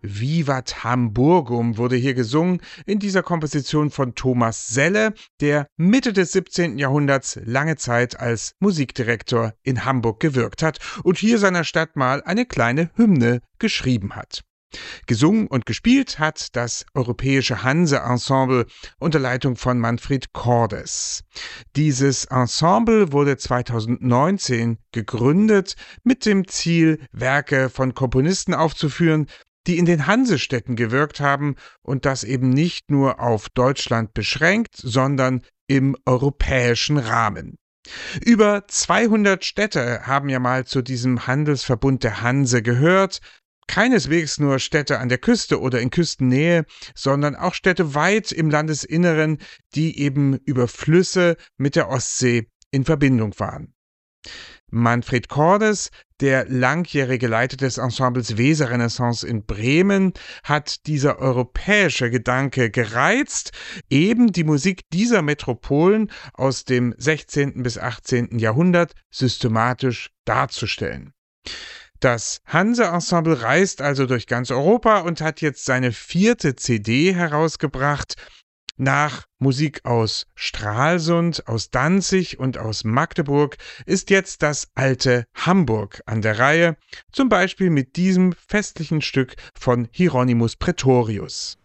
Vivat Hamburgum wurde hier gesungen in dieser Komposition von Thomas Selle, der Mitte des 17. Jahrhunderts lange Zeit als Musikdirektor in Hamburg gewirkt hat und hier seiner Stadt mal eine kleine Hymne geschrieben hat. Gesungen und gespielt hat das Europäische Hanse-Ensemble unter Leitung von Manfred Cordes. Dieses Ensemble wurde 2019 gegründet mit dem Ziel, Werke von Komponisten aufzuführen, die in den Hansestädten gewirkt haben und das eben nicht nur auf Deutschland beschränkt, sondern im europäischen Rahmen. Über 200 Städte haben ja mal zu diesem Handelsverbund der Hanse gehört. Keineswegs nur Städte an der Küste oder in Küstennähe, sondern auch Städte weit im Landesinneren, die eben über Flüsse mit der Ostsee in Verbindung waren. Manfred Cordes, der langjährige Leiter des Ensembles Weserrenaissance in Bremen, hat dieser europäische Gedanke gereizt, eben die Musik dieser Metropolen aus dem 16. bis 18. Jahrhundert systematisch darzustellen. Das Hanse-Ensemble reist also durch ganz Europa und hat jetzt seine 4. CD herausgebracht. Nach Musik aus Stralsund, aus Danzig und aus Magdeburg ist jetzt das alte Hamburg an der Reihe, zum Beispiel mit diesem festlichen Stück von Hieronymus Praetorius.